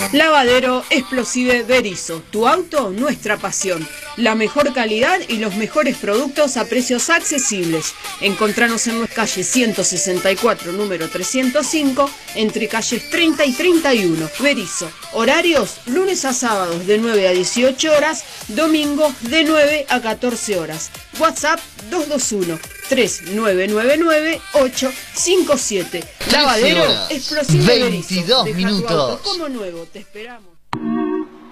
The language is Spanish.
Lavadero Explosive Berisso, tu auto, nuestra pasión. La mejor calidad y los mejores productos a precios accesibles. Encontranos en nuestra calle 164, número 305, entre calles 30 y 31. Berisso. Horarios, lunes a sábados de 9 a 18 horas, domingos de 9 a 14 horas. WhatsApp 221-3999-857. Lavadero Explosive Berisso. 22 minutos. Como nuevo, te esperamos.